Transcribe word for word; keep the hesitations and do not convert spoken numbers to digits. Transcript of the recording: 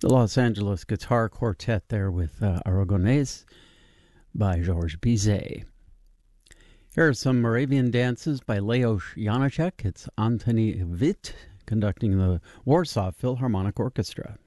The Los Angeles Guitar Quartet there with uh, Aragonese by Georges Bizet. Here are some Moravian dances by Leos Janáček. It's Antoni Vit conducting the Warsaw Philharmonic Orchestra.